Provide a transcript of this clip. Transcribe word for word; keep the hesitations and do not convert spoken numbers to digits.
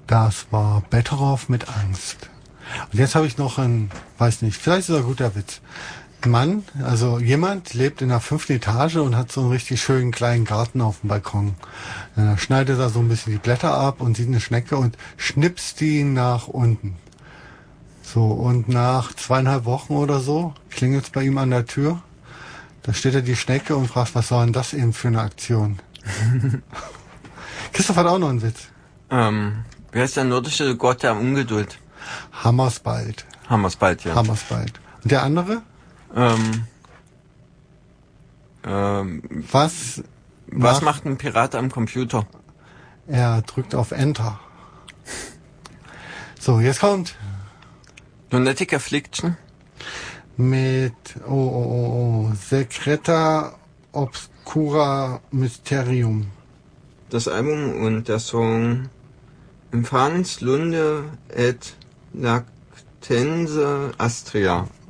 Das war Better Off mit Angst. Und jetzt habe ich noch einen, weiß nicht, vielleicht ist er ein guter Witz. Ein Mann, also jemand lebt in der fünften Etage und hat so einen richtig schönen kleinen Garten auf dem Balkon. Dann schneidet er so ein bisschen die Blätter ab und sieht eine Schnecke und schnipst die nach unten. So, und nach zweieinhalb Wochen oder so klingelt es bei ihm an der Tür. Da steht er die Schnecke und fragt, was war denn das eben für eine Aktion? Christoph hat auch noch einen Witz. Ähm, wer ist der nordische Gott der Ungeduld? Hammersbald. Hammersbald, ja. Hammersbald. Und der andere? Ähm, ähm, Was, was macht, macht ein Pirat am Computer? Er drückt auf Enter. So, jetzt kommt Lunatic Affliction? mit oh, oh, oh, oh, Secreta Obscura Mysterium. Das Album und der Song Infanis Lunde et Lactense Astria.